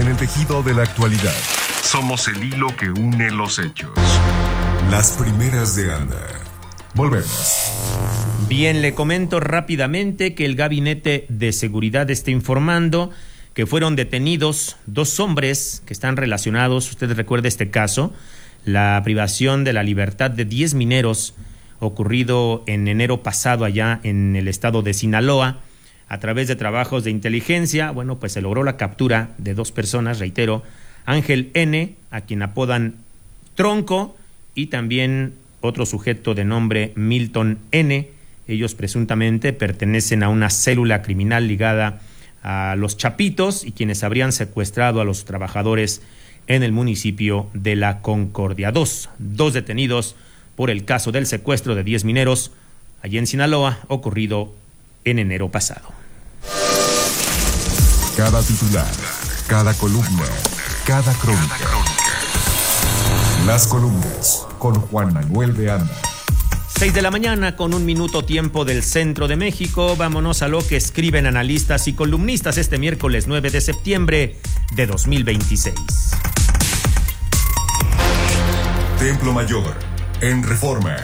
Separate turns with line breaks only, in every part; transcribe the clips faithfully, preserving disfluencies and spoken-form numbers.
en el tejido de la actualidad. Somos el hilo que une los hechos. Las primeras de Anda. Volvemos.
Bien, le comento rápidamente que el Gabinete de Seguridad está informando que fueron detenidos dos hombres que están relacionados, usted recuerda este caso, la privación de la libertad de diez mineros ocurrido en enero pasado allá en el estado de Sinaloa. A través de trabajos de inteligencia, bueno, pues se logró la captura de dos personas, reitero, Ángel N., a quien apodan Tronco, y también otro sujeto de nombre Milton N. Ellos presuntamente pertenecen a una célula criminal ligada a los Chapitos y quienes habrían secuestrado a los trabajadores en el municipio de La Concordia. Dos, dos detenidos por el caso del secuestro de diez mineros allí en Sinaloa, ocurrido en enero pasado.
Cada titular, cada columna, cada crónica. Las columnas con Juan Manuel de Anda.
Seis de la mañana con un minuto tiempo del centro de México. Vámonos a lo que escriben analistas y columnistas este miércoles nueve de septiembre de dos mil veintiséis.
Templo Mayor, en Reforma.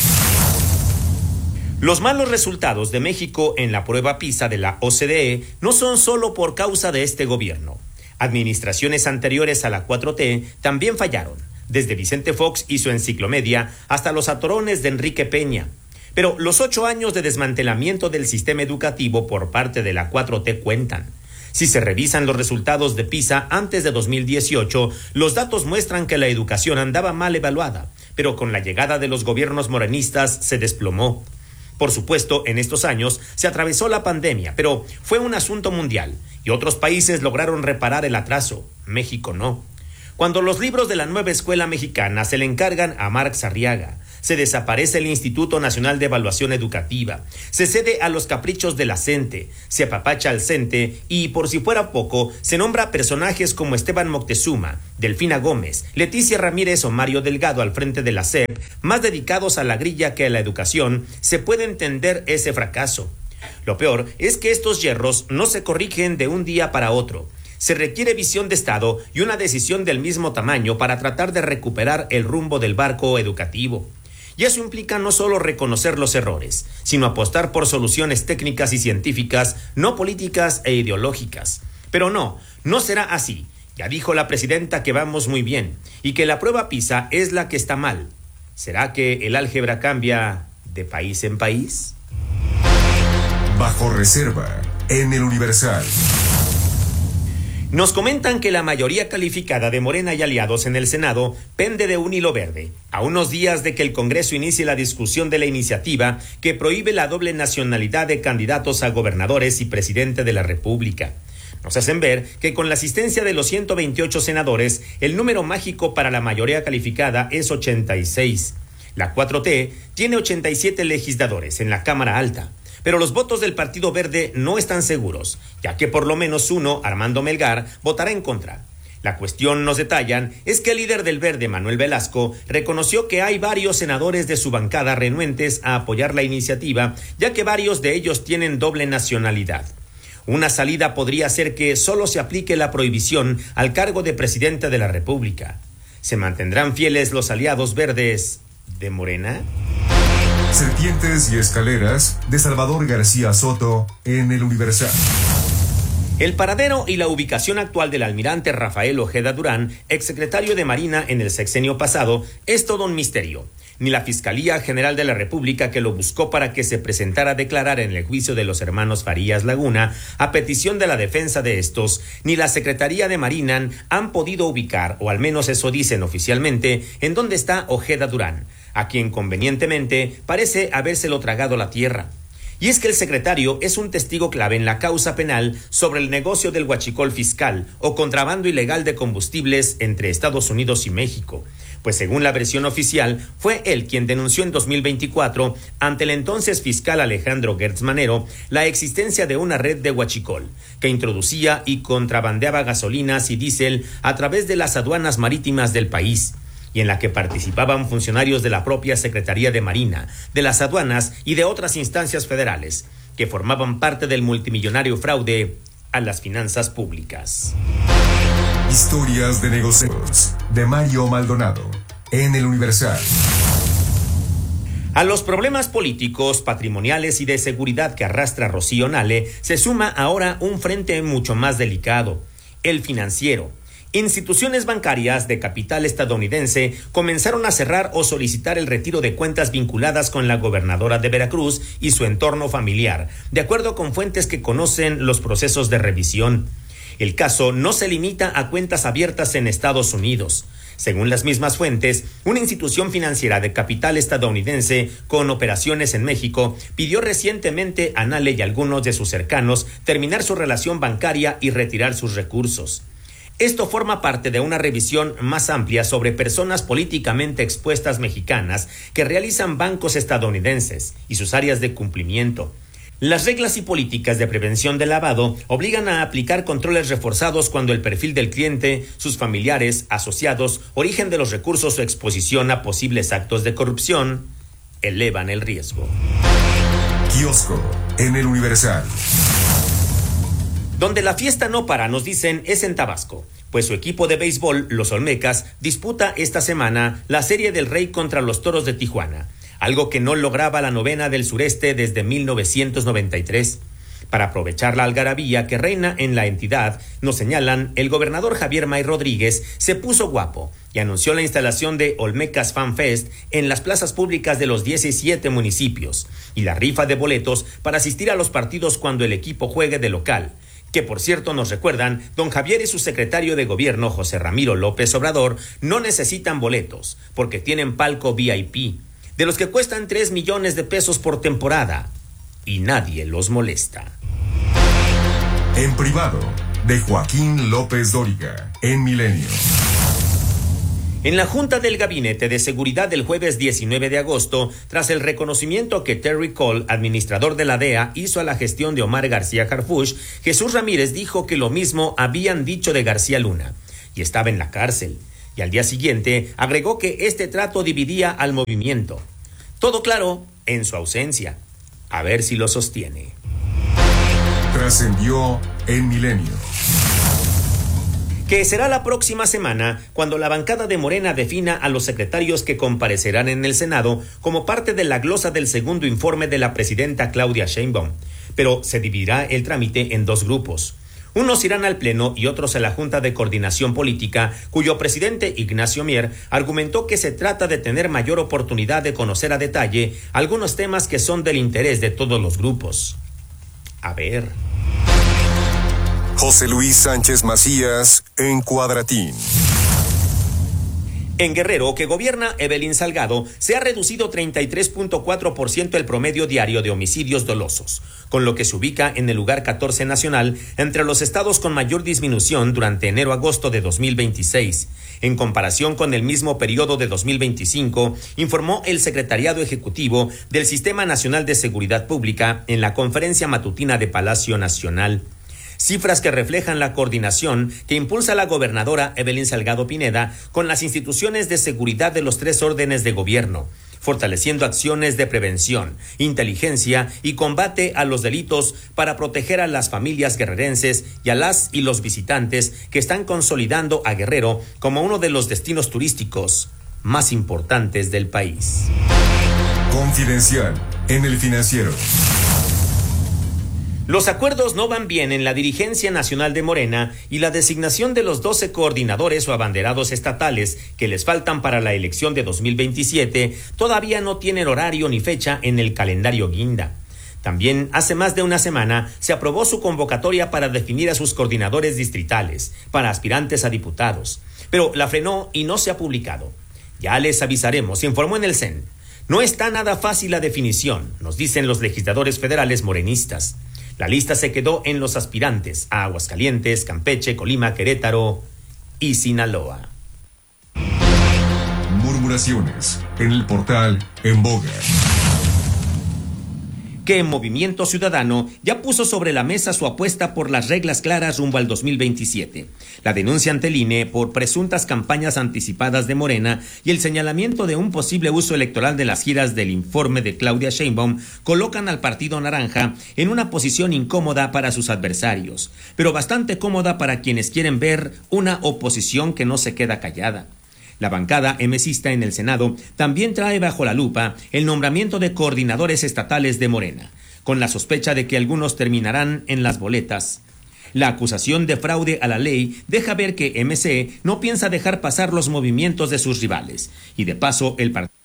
Los malos resultados de México en la prueba PISA de la O C D E no son solo por causa de este gobierno. Administraciones anteriores a la cuatro T también fallaron, desde Vicente Fox y su enciclomedia hasta los atorones de Enrique Peña. Pero los ocho años de desmantelamiento del sistema educativo por parte de la cuatro T cuentan. Si se revisan los resultados de PISA antes de dos mil dieciocho, los datos muestran que la educación andaba mal evaluada, pero con la llegada de los gobiernos morenistas se desplomó. Por supuesto, en estos años se atravesó la pandemia, pero fue un asunto mundial y otros países lograron reparar el atraso. México no. Cuando los libros de la nueva escuela mexicana se le encargan a Marx Arriaga, se desaparece el Instituto Nacional de Evaluación Educativa, se cede a los caprichos de la CENTE, se apapacha al CENTE y, por si fuera poco, se nombra personajes como Esteban Moctezuma, Delfina Gómez, Leticia Ramírez o Mario Delgado al frente de la S E P, más dedicados a la grilla que a la educación. Se puede entender ese fracaso. Lo peor es que estos yerros no se corrigen de un día para otro. Se requiere visión de Estado y una decisión del mismo tamaño para tratar de recuperar el rumbo del barco educativo. Y eso implica no solo reconocer los errores, sino apostar por soluciones técnicas y científicas, no políticas e ideológicas. Pero no, no será así. Ya dijo la presidenta que vamos muy bien y que la prueba PISA es la que está mal. ¿Será que el álgebra cambia de país en país?
Bajo reserva, en el Universal.
Nos comentan que la mayoría calificada de Morena y aliados en el Senado pende de un hilo verde, a unos días de que el Congreso inicie la discusión de la iniciativa que prohíbe la doble nacionalidad de candidatos a gobernadores y presidente de la República. Nos hacen ver que con la asistencia de los ciento veintiocho senadores, el número mágico para la mayoría calificada es ochenta y seis. La cuatro T tiene ochenta y siete legisladores en la Cámara Alta. Pero los votos del Partido Verde no están seguros, ya que por lo menos uno, Armando Melgar, votará en contra. La cuestión, nos detallan, es que el líder del Verde, Manuel Velasco, reconoció que hay varios senadores de su bancada renuentes a apoyar la iniciativa, ya que varios de ellos tienen doble nacionalidad. Una salida podría ser que solo se aplique la prohibición al cargo de presidente de la República. ¿Se mantendrán fieles los aliados verdes de Morena?
Serpientes y escaleras de Salvador García Soto en el Universal.
El paradero y la ubicación actual del almirante Rafael Ojeda Durán, exsecretario de Marina en el sexenio pasado, es todo un misterio. Ni la Fiscalía General de la República, que lo buscó para que se presentara a declarar en el juicio de los hermanos Farías Laguna, a petición de la defensa de estos, ni la Secretaría de Marina han podido ubicar, o al menos eso dicen oficialmente, en dónde está Ojeda Durán, a quien convenientemente parece habérselo tragado la tierra. Y es que el secretario es un testigo clave en la causa penal sobre el negocio del huachicol fiscal o contrabando ilegal de combustibles entre Estados Unidos y México, pues según la versión oficial, fue él quien denunció en dos mil veinticuatro ante el entonces fiscal Alejandro Gertz Manero la existencia de una red de huachicol que introducía y contrabandeaba gasolinas y diésel a través de las aduanas marítimas del país, y en la que participaban funcionarios de la propia Secretaría de Marina, de las aduanas y de otras instancias federales, que formaban parte del multimillonario fraude a las finanzas públicas.
Historias de negocios, de Mario Maldonado, en El Universal.
A los problemas políticos, patrimoniales y de seguridad que arrastra Rocío Nale, se suma ahora un frente mucho más delicado, el financiero. Instituciones bancarias de capital estadounidense comenzaron a cerrar o solicitar el retiro de cuentas vinculadas con la gobernadora de Veracruz y su entorno familiar, de acuerdo con fuentes que conocen los procesos de revisión. El caso no se limita a cuentas abiertas en Estados Unidos. Según las mismas fuentes, una institución financiera de capital estadounidense con operaciones en México pidió recientemente a Nale y algunos de sus cercanos terminar su relación bancaria y retirar sus recursos. Esto forma parte de una revisión más amplia sobre personas políticamente expuestas mexicanas que realizan bancos estadounidenses y sus áreas de cumplimiento. Las reglas y políticas de prevención del lavado obligan a aplicar controles reforzados cuando el perfil del cliente, sus familiares, asociados, origen de los recursos o exposición a posibles actos de corrupción elevan el riesgo.
Kiosco en El Universal.
Donde la fiesta no para, nos dicen, es en Tabasco, pues su equipo de béisbol, los Olmecas, disputa esta semana la Serie del Rey contra los Toros de Tijuana, algo que no lograba la novena del sureste desde mil novecientos noventa y tres. Para aprovechar la algarabía que reina en la entidad, nos señalan, el gobernador Javier May Rodríguez se puso guapo y anunció la instalación de Olmecas Fan Fest en las plazas públicas de los diecisiete municipios y la rifa de boletos para asistir a los partidos cuando el equipo juegue de local, que por cierto nos recuerdan, don Javier y su secretario de gobierno José Ramiro López Obrador no necesitan boletos porque tienen palco V I P, de los que cuestan tres millones de pesos por temporada, y nadie los molesta.
En privado, de Joaquín López Dóriga, en Milenio.
En la Junta del Gabinete de Seguridad del jueves diecinueve de agosto, tras el reconocimiento que Terry Cole, administrador de la D E A, hizo a la gestión de Omar García Harfuch, Jesús Ramírez dijo que lo mismo habían dicho de García Luna, y estaba en la cárcel. Y al día siguiente agregó que este trato dividía al movimiento. Todo claro en su ausencia. A ver si lo sostiene.
Trascendió en Milenio.
Que será la próxima semana cuando la bancada de Morena defina a los secretarios que comparecerán en el Senado como parte de la glosa del segundo informe de la presidenta Claudia Sheinbaum. Pero se dividirá el trámite en dos grupos. Unos irán al Pleno y otros a la Junta de Coordinación Política, cuyo presidente Ignacio Mier argumentó que se trata de tener mayor oportunidad de conocer a detalle algunos temas que son del interés de todos los grupos. A ver.
José Luis Sánchez Macías en Cuadratín.
En Guerrero, que gobierna Evelyn Salgado, se ha reducido treinta y tres punto cuatro por ciento el promedio diario de homicidios dolosos, con lo que se ubica en el lugar catorce nacional entre los estados con mayor disminución durante enero-agosto de dos mil veintiséis. En comparación con el mismo periodo de dos mil veinticinco, informó el Secretariado Ejecutivo del Sistema Nacional de Seguridad Pública en la conferencia matutina de Palacio Nacional. Cifras que reflejan la coordinación que impulsa la gobernadora Evelyn Salgado Pineda con las instituciones de seguridad de los tres órdenes de gobierno, fortaleciendo acciones de prevención, inteligencia y combate a los delitos para proteger a las familias guerrerenses y a las y los visitantes que están consolidando a Guerrero como uno de los destinos turísticos más importantes del país.
Confidencial en El Financiero.
Los acuerdos no van bien en la dirigencia nacional de Morena y la designación de los doce coordinadores o abanderados estatales que les faltan para la elección de dos mil veintisiete todavía no tienen horario ni fecha en el calendario guinda. También hace más de una semana se aprobó su convocatoria para definir a sus coordinadores distritales, para aspirantes a diputados, pero la frenó y no se ha publicado. Ya les avisaremos, informó en el C E N. No está nada fácil la definición, nos dicen los legisladores federales morenistas. La lista se quedó en los aspirantes a Aguascalientes, Campeche, Colima, Querétaro y Sinaloa.
Murmuraciones en el portal En Boga.
que Movimiento Ciudadano ya puso sobre la mesa su apuesta por las reglas claras rumbo al dos mil veintisiete. La denuncia ante el I N E por presuntas campañas anticipadas de Morena y el señalamiento de un posible uso electoral de las giras del informe de Claudia Sheinbaum colocan al Partido Naranja en una posición incómoda para sus adversarios, pero bastante cómoda para quienes quieren ver una oposición que no se queda callada. La bancada emesista en el Senado también trae bajo la lupa el nombramiento de coordinadores estatales de Morena, con la sospecha de que algunos terminarán en las boletas. La acusación de fraude a la ley deja ver que M C no piensa dejar pasar los movimientos de sus rivales, y de paso el partido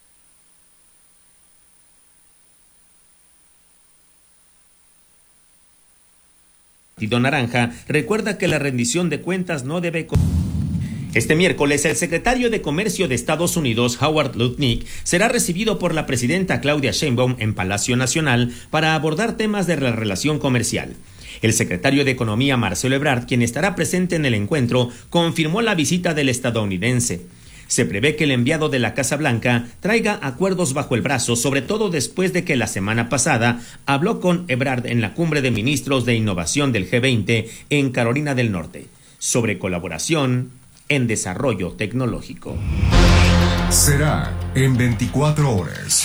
Naranja recuerda que la rendición de cuentas no debe... Este miércoles, el secretario de Comercio de Estados Unidos, Howard Lutnick, será recibido por la presidenta Claudia Sheinbaum en Palacio Nacional para abordar temas de la relación comercial. El secretario de Economía, Marcelo Ebrard, quien estará presente en el encuentro, confirmó la visita del estadounidense. Se prevé que el enviado de la Casa Blanca traiga acuerdos bajo el brazo, sobre todo después de que la semana pasada habló con Ebrard en la cumbre de ministros de innovación del G veinte en Carolina del Norte, sobre colaboración en desarrollo tecnológico.
Será en veinticuatro horas.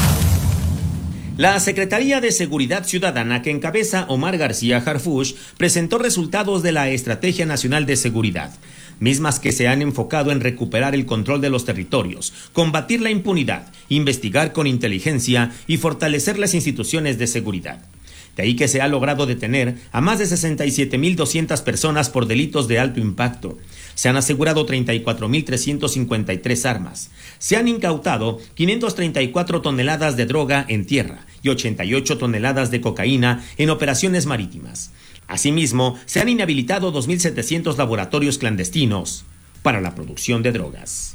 La Secretaría de Seguridad Ciudadana, que encabeza Omar García Harfuch, presentó resultados de la Estrategia Nacional de Seguridad, mismas que se han enfocado en recuperar el control de los territorios, combatir la impunidad, investigar con inteligencia y fortalecer las instituciones de seguridad. De ahí que se ha logrado detener a más de sesenta y siete mil doscientas personas por delitos de alto impacto. Se han asegurado treinta y cuatro mil trescientas cincuenta y tres armas. Se han incautado quinientas treinta y cuatro toneladas de droga en tierra y ochenta y ocho toneladas de cocaína en operaciones marítimas. Asimismo, se han inhabilitado dos mil setecientos laboratorios clandestinos para la producción de drogas.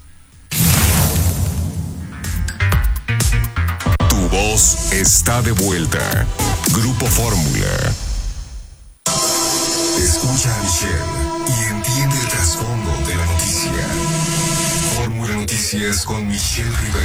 Tu voz está de vuelta. Grupo Fórmula. Escucha a Michelle y entiende el trasfondo de la noticia. Fórmula Noticias con Michelle Rivera.